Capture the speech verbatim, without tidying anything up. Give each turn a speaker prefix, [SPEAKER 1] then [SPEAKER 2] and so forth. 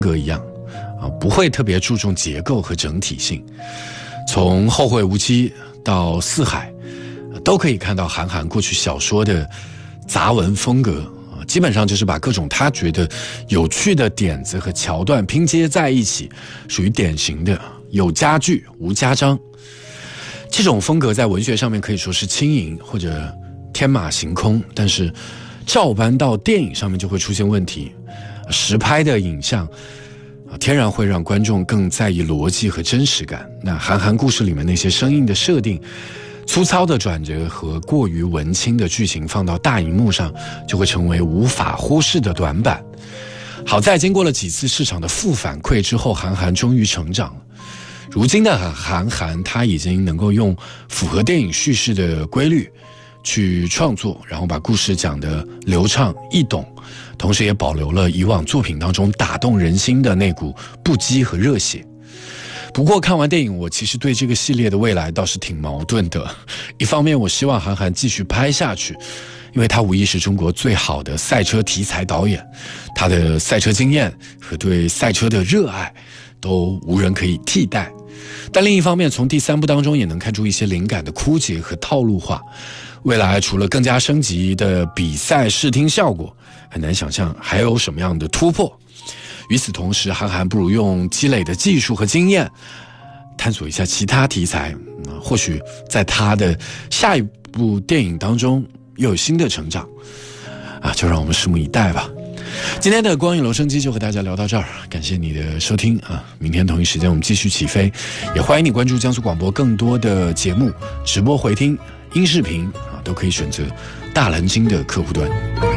[SPEAKER 1] 格一样啊，不会特别注重结构和整体性。从《后会无期》到《四海》，都可以看到韩寒过去小说的杂文风格啊，基本上就是把各种他觉得有趣的点子和桥段拼接在一起，属于典型的有家具无家章。这种风格在文学上面可以说是轻盈或者天马行空，但是照搬到电影上面就会出现问题。实拍的影像天然会让观众更在意逻辑和真实感。那韩寒故事里面那些生硬的设定、粗糙的转折和过于文青的剧情放到大荧幕上，就会成为无法忽视的短板。好在经过了几次市场的负反馈之后，韩寒终于成长了。如今的韩寒他已经能够用符合电影叙事的规律去创作，然后把故事讲得流畅易懂，同时也保留了以往作品当中打动人心的那股不羁和热血。不过看完电影，我其实对这个系列的未来倒是挺矛盾的。一方面我希望韩寒继续拍下去，因为他无疑是中国最好的赛车题材导演，他的赛车经验和对赛车的热爱都无人可以替代。但另一方面，从第三部当中也能看出一些灵感的枯竭和套路化。未来除了更加升级的比赛视听效果，很难想象还有什么样的突破。与此同时，韩寒不如用积累的技术和经验探索一下其他题材，或许在他的下一部电影当中又有新的成长啊，就让我们拭目以待吧。今天的光影留声机就和大家聊到这儿，感谢你的收听啊！明天同一时间我们继续起飞，也欢迎你关注江苏广播更多的节目直播回听、音视频啊，都可以选择大蓝鲸的客户端。